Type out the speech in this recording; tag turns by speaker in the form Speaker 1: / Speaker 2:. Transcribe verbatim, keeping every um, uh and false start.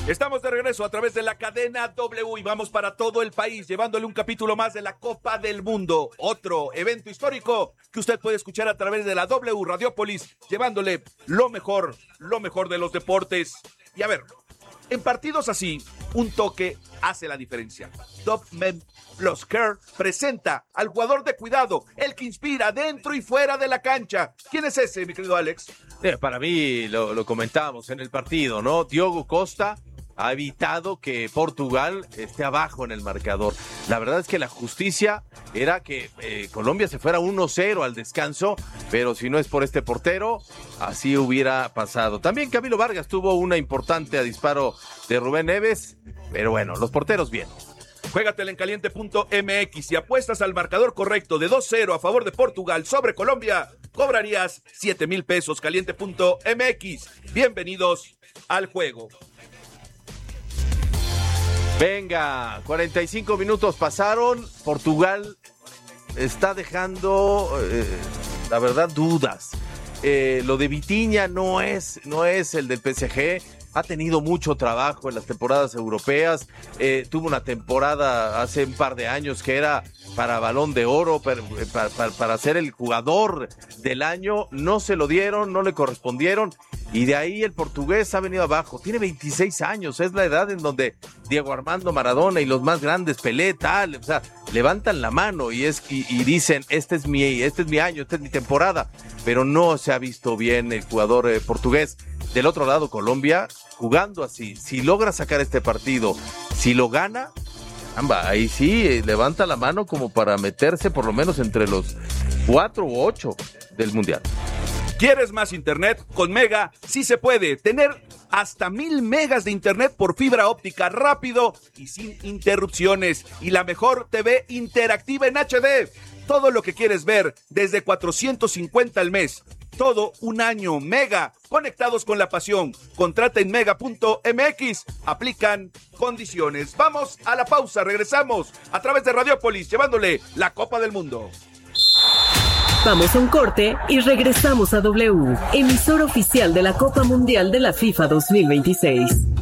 Speaker 1: Estamos de regreso a través de la cadena W y vamos para todo el país llevándole un capítulo más de la Copa del Mundo, otro evento histórico que usted puede escuchar a través de la W Radiopolis, llevándole lo mejor, lo mejor de los deportes. Y a ver, en partidos así, un toque hace la diferencia. Top Men Plus Care presenta al jugador de cuidado, el que inspira dentro y fuera de la cancha. ¿Quién es ese, mi querido Alex?
Speaker 2: Eh, para mí, lo, lo comentábamos en el partido, ¿no? Diogo Costa ha evitado que Portugal esté abajo en el marcador. La verdad es que la justicia era que eh, Colombia se fuera uno cero al descanso, pero si no es por este portero, así hubiera pasado. También Camilo Vargas tuvo una importante a disparo de Rubén Neves, pero bueno, los porteros bien.
Speaker 1: Juégatela en caliente punto m x y apuestas al marcador correcto de dos cero a favor de Portugal sobre Colombia. Cobrarías siete mil pesos. caliente punto m x. Bienvenidos al juego.
Speaker 2: Venga, cuarenta y cinco minutos pasaron. Portugal está dejando, eh, la verdad, dudas. Eh, lo de Vitinha no es, no es el del P S G. Ha tenido mucho trabajo en las temporadas europeas. Eh, tuvo una temporada hace un par de años que era para Balón de Oro, para, para, para ser el jugador del año. No se lo dieron, no le correspondieron. Y de ahí el portugués ha venido abajo. Tiene veintiséis años, es la edad en donde Diego Armando Maradona y los más grandes, Pelé, tal, o sea, levantan la mano y es y, y dicen, este es mi, este es mi año, esta es mi temporada. Pero no se ha visto bien el jugador eh, portugués. Del otro lado, Colombia, jugando así, si logra sacar este partido, si lo gana, amba, ahí sí, eh, levanta la mano como para meterse por lo menos entre los cuatro u ocho del Mundial.
Speaker 1: ¿Quieres más internet? Con Mega sí se puede. Tener hasta mil megas de internet por fibra óptica rápido y sin interrupciones. Y la mejor T V interactiva en H D. Todo lo que quieres ver desde cuatrocientos cincuenta al mes. Todo un año. Mega, conectados con la pasión. Contrata en mega punto m x. Aplican condiciones. Vamos a la pausa. Regresamos a través de Radiopolis, llevándole la Copa del Mundo.
Speaker 3: Vamos a un corte y regresamos a W, emisora oficial de la Copa Mundial de la FIFA dos mil veintiséis.